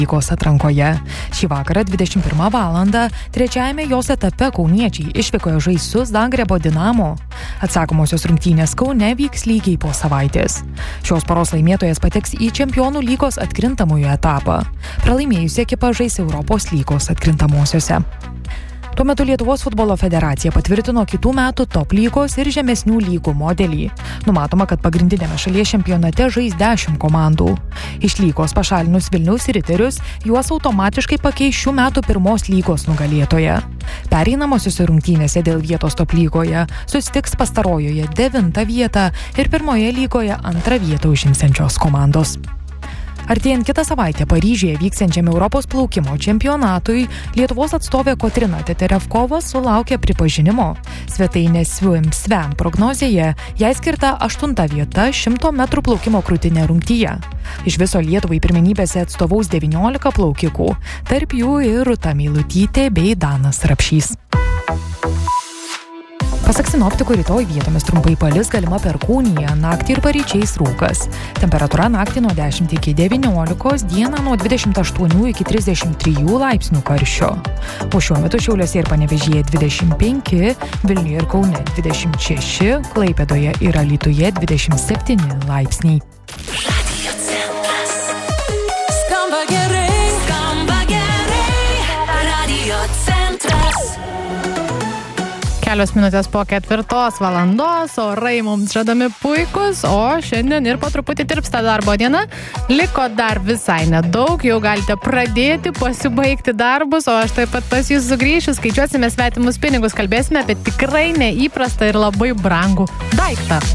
lygos atrankoje. Šį vakarą 21 valandą trečiajame jos etape kauniečiai išvykoje žais su Zagrebo Dinamo. Atsakomosios rungtynės Kaune vyks lygiai po savaitės. Šios poros laimėtojas pateks į Čempionų lygos atkrintamųjų etapą. Pralaimėjusi ekipa žais Europos lygos atkrintamosiose. Tuo metu Lietuvos futbolo federacija patvirtino kitų metų top lygos ir žemesnių lygų modelį. Numatoma, kad pagrindinėme šalies čempionate žais 10 komandų. Iš lygos pašalinus Vilniaus Riterius, juos automatiškai pakeis šių metų pirmos lygos nugalėtoja. Pereinamosiose rungtynėse dėl vietos top lygoje susitiks pastarojoje 9 vietą ir pirmoje lygoje 2 vietą užimsiančios komandos. Artėjant kitą savaitę Paryžiuje vyksiančiam Europos plaukimo čempionatui, Lietuvos atstovė Kotryna Teterevkova sulaukė pripažinimo. Svetainės Swim prognozėje jai skirta 8 vieta 100 metrų plaukimo krūtine rungtyje. Iš viso Lietuvai pirmenybėse atstovaus 19 plaukikų, tarp jų ir Rūta Meilutytė bei Danas Rapšys. Pasak sinoptikų, rytoj vietomis trumpai palis, galima perkūnija, naktį ir paryčiais rūkas. Temperatūra naktį nuo 10 iki 19, dieną nuo 28 iki 33 laipsnių karščio. O šiuo metu Šiauliuose ir Panevėžyje 25, Vilniuje ir Kaune 26, Klaipėdoje ir Alytuje 27 laipsniai. Radio centras. Skamba gerai, Radio centras. Kelios minutės po 4 valandos, orai mums žadami puikus, o šiandien ir po truputį tirpsta darbo diena. Liko dar visai nedaug, jau galite pradėti, pasibaigti darbus, o aš taip pat pas jūs sugrįšiu, skaičiuosime svetimus pinigus, kalbėsime apie tikrai neįprastą ir labai brangų daiktą.